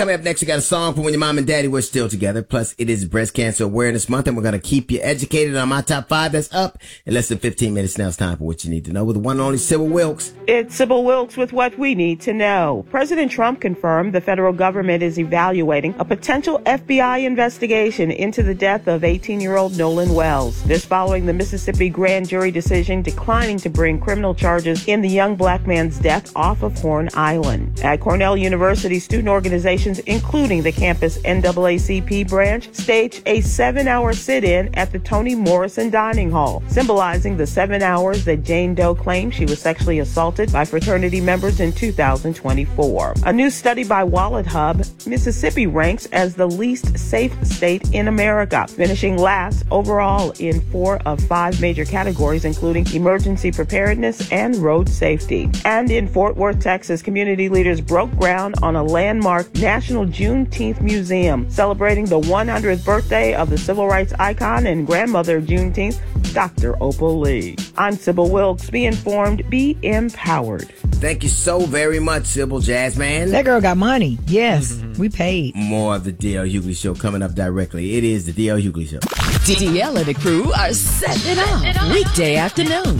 Coming up next, we got a song for when your mom and daddy were still together. Plus, it is Breast Cancer Awareness Month, and we're going to keep you educated on my top 5 that's up in less than 15 minutes. Now it's time for what you need to know with the one and only Sybil Wilkes. It's Sybil Wilkes with what we need to know. President Trump confirmed the federal government is evaluating a potential FBI investigation into the death of 18-year-old Nolan Wells. This following the Mississippi grand jury decision declining to bring criminal charges in the young black man's death off of Horn Island. At Cornell University, student organizations, including the campus NAACP branch, staged a 7-hour sit-in at the Toni Morrison Dining Hall, symbolizing the 7 hours that Jane Doe claimed she was sexually assaulted by fraternity members in 2024. A new study by Wallet Hub, Mississippi ranks as the least safe state in America, finishing last overall in 4 of 5 major categories, including emergency preparedness and road safety. And in Fort Worth, Texas, community leaders broke ground on a landmark National Juneteenth Museum, celebrating the 100th birthday of the civil rights icon and grandmother of Juneteenth, Dr. Opal Lee. I'm Sybil Wilkes. Be informed, be empowered. Thank you so very much, Sybil Jazzman. That girl got money. Yes, we paid. More of the D.L. Hughley Show coming up directly. It is the D.L. Hughley Show. DL and the crew are setting it off weekday afternoon